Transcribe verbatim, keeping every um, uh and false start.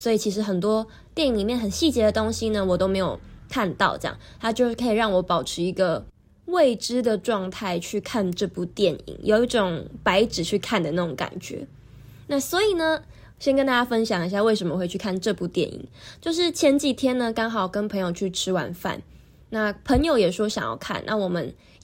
所以其实很多电影里面很细节的东西呢，我都没有看到，这样它就可以让我保持一个未知的状态去看这部电影，有一种白纸去看的那种感觉。那所以呢，先跟大家分享一下为什么会去看这部电影。就是前几天呢，刚好跟朋友去吃晚饭，那朋友也说想要看，那我们